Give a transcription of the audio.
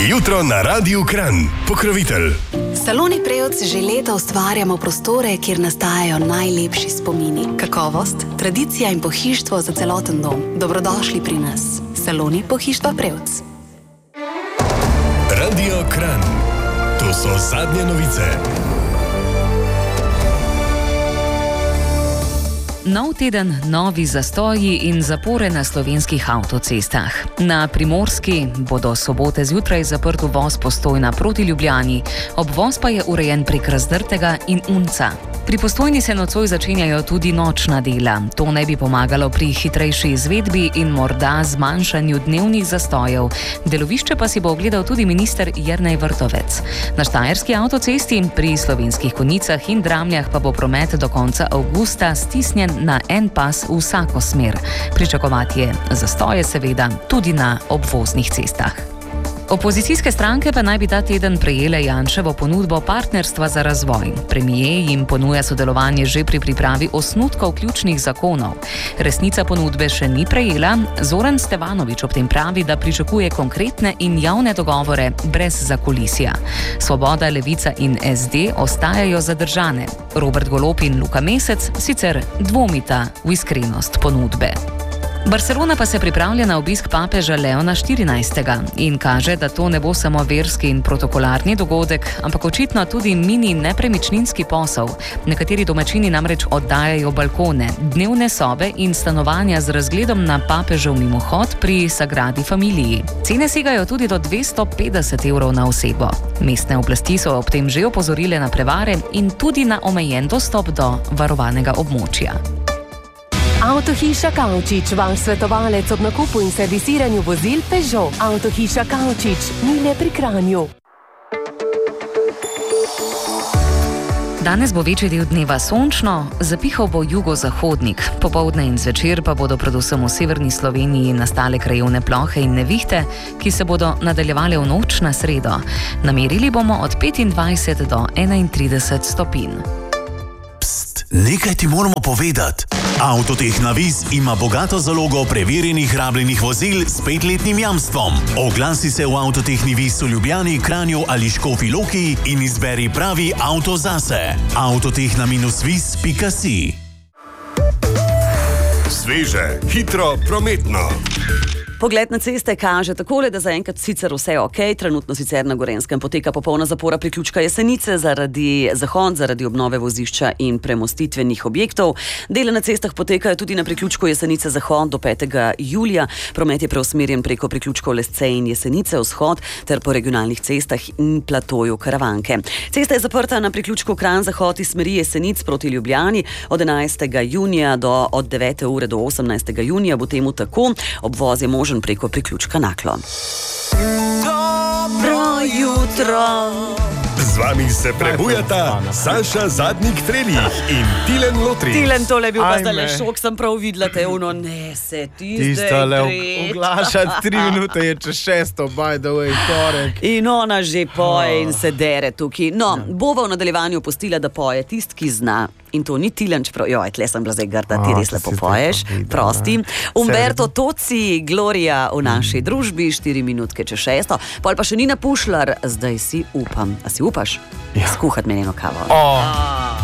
Jutro na Radiu Kranj. Pokrovitelj. Saloni Prevc že leta ustvarjamo prostore, kjer nastajajo najlepši spomini. Kakovost, tradicija in pohištvo za celoten dom. Dobrodošli pri nas. Saloni Pohištva Prevc. Radio Kranj. To so zadnje novice. Nov teden, novi zastoji in zapore na slovenskih avtocestah. Na Primorski bodo sobote zjutraj zaprt uvoz Postojna proti Ljubljani, obvoz pa je urejen prek Razdrtega in Unca. Pri Postojni se nocoj začenjajo tudi nočna dela. To naj bi pomagalo pri hitrejši izvedbi in morda zmanjšanju dnevnih zastojev. Delovišče pa si bo ogledal tudi minister Jernej Vrtovec. Na Štajerski avtocesti pri Slovenskih Konjicah in Dramljah pa bo promet do konca avgusta stisnjen na en pas v vsako smer. Pričakovati je zastoje seveda tudi na obvoznih cestah. Opozicijske stranke pa naj bi ta teden prejele Janševo ponudbo partnerstva za razvoj. Premier jim ponuja sodelovanje že pri pripravi osnutkov ključnih zakonov. Resnica ponudbe še ni prejela, Zoran Stevanović ob tem pravi, da pričakuje konkretne in javne dogovore brez zakulisja. Svoboda, Levica in SD ostajajo zadržane. Robert Golob in Luka Mesec sicer dvomita v iskrenost ponudbe. Barcelona pa se pripravlja na obisk papeža Leona XIV. In kaže, da to ne bo samo verski in protokolarni dogodek, ampak očitno tudi mini nepremičninski posel. Nekateri domačini namreč oddajajo balkone, dnevne sobe in stanovanja z razgledom na papežev mimohod pri Sagradi Familiji. Cene segajo tudi do 250 evrov na osebo. Mestne oblasti so ob tem že opozorile na prevare in tudi na omejen dostop do varovanega območja. Avtohiša Kavčič, vaš svetovalec ob nakupu in servisiranju vozil Peugeot. Avtohiša Kavčič, Mile pri Kranju. Danes bo večji del dneva sončno, zapihal bo jugozahodnik. Popoldne in zvečer pa bodo predvsem v severni Sloveniji nastale krajevne plohe in nevihte, ki se bodo nadaljevale v noč na sredo. Namerili bomo od 25 do 31 stopinj. Nekaj ti moramo povedati. Avtotehna Vis ima bogato zalogo preverjenih rabljenih vozil s 5-letnim jamstvom. Oglasi se v Avtotehni Vis v Ljubljani, Kranju ali Škofji Loki in izberi pravi avto zase. Avtotehna-vis.si. Sveže, hitro, prometno. Pogled na ceste kaže takole, da zaenkrat sicer vse ok, trenutno sicer na Gorenjskem poteka popolna zapora priključka Jesenice zaradi obnove vozišča in premostitvenih objektov. Dela na cestah potekajo tudi na priključku Jesenice Zahod do 5. julija. Promet je preusmerjen preko priključkov Lesce in Jesenice Vzhod ter po regionalnih cestah in platoju Karavanke. Cesta je zaprta na priključku Kranj Zahod iz smeri Jesenic proti Ljubljani od 11. junija od 9. ure do 18. junija bo temu tako. Obvoz je možen preko priključka Naklo. Dobro jutro! Z vami se prebujata Saša Zadnik Trelih in Tilen Lotri. Tilen, tole je bil pa zdaj šok, sem prav videla te ne se ti zdaj gre. Oglašati 3 minute je čez 6, by the way, torek. In ona že poje in se dere tukaj. No, bova v nadaljevanju pustila, da poje tist, ki zna. In to ni Tilen, čeprav, tle sem bila zdaj grda, ti res lepo poješ, prosti. Umberto Tozzi, Gloria v naši družbi, 4 minutke čez 6. Pol pa še Nina Pušlar, zdaj si upam. A si upaš? Skuhat meni eno kavo.